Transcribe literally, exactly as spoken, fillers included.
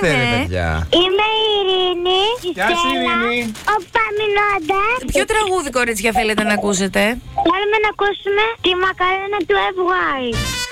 είστε, ρε παιδιά? Είμαι η Ειρήνη. Γεια σου, Ειρήνη. Ο Παμινώντας. Ποιο τραγούδι, κορίτσια, θέλετε να ακούσετε? Θέλουμε να ακούσουμε τη Μακαρένα του εφ γουάι.